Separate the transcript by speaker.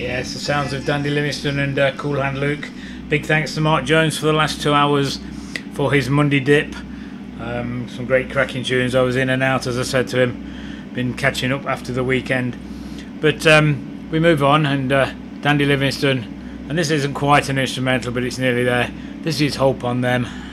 Speaker 1: Yes, the sounds of Dandy Livingstone and Cool Hand Luke. Big thanks to Mark Jones for the last 2 hours for his Monday dip. Some great cracking tunes. I was in and out, as I said to him. Been catching up after the weekend. But we move on, and Dandy Livingstone, and this isn't quite an instrumental, but it's nearly there. This is Hope on Them.